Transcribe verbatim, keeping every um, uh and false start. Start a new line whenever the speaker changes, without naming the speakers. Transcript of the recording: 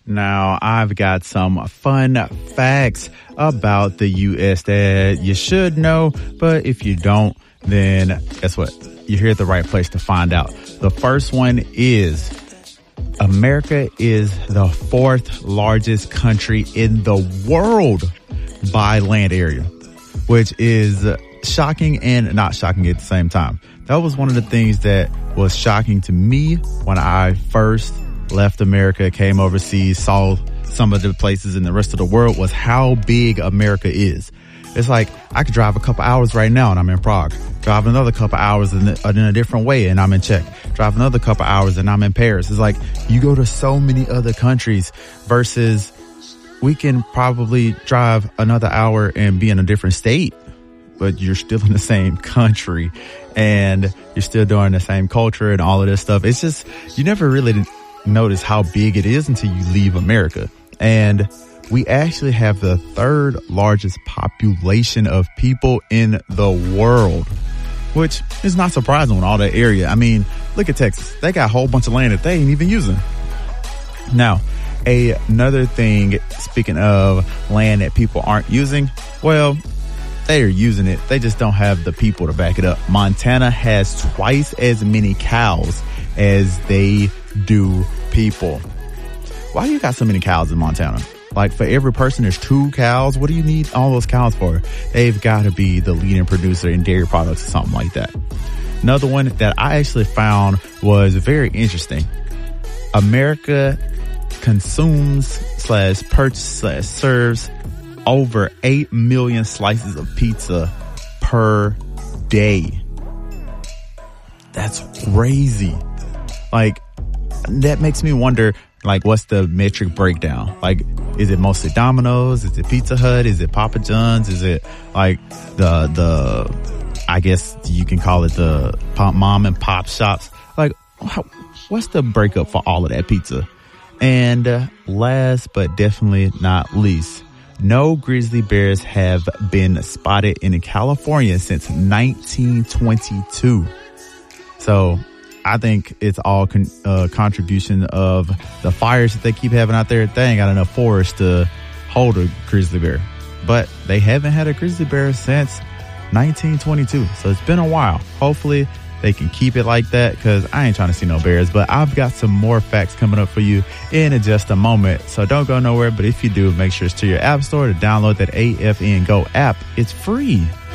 Now, I've got some fun facts about the U S that you should know, but if you don't, then guess what? You're here at the right place to find out. The first one is America is the fourth largest country in the world by land area, which is shocking and not shocking at the same time. That was one of the things that was shocking to me when I first left America, came overseas, saw some of the places in the rest of the world, was how big America is. It's like I could drive a couple hours right now and I'm in Prague. Drive another couple hours in, the, in a different way and I'm in Czech. Drive another couple hours and I'm in Paris. It's like you go to so many other countries versus we can probably drive another hour and be in a different state, but you're still in the same country and you're still doing the same culture and all of this stuff. It's just, you never really notice how big it is until you leave America. And we actually have the third largest population of people in the world, which is not surprising with all that area. I mean, look at Texas. They got a whole bunch of land that they ain't even using. Now, a, another thing, speaking of land that people aren't using, well, they are using it. They just don't have the people to back it up. Montana has twice as many cows as they do people. Why do you got so many cows in Montana? Like for every person, there's two cows. What do you need all those cows for? They've got to be the leading producer in dairy products or something like that. Another one that I actually found was very interesting. America consumes slash purchases slash serves over eight million slices of pizza per day. That's crazy. Like, that makes me wonder, like, what's the metric breakdown? Like, is it mostly Domino's? Is it Pizza Hut? Is it Papa John's? Is it like the, the, I guess you can call it the pop, mom and pop shops? Like, how, what's the breakup for all of that pizza? And uh, last but definitely not least, no grizzly bears have been spotted in California since nineteen twenty-two. So I think it's all con- uh, contribution of the fires that they keep having out there. They ain't got enough forest to hold a grizzly bear. But they haven't had a grizzly bear since nineteen twenty-two. So it's been a while. Hopefully they can keep it like that because I ain't trying to see no bears. But I've got some more facts coming up for you in just a moment. So don't go nowhere. But if you do, make sure it's to your app store to download that A F N Go app. It's free.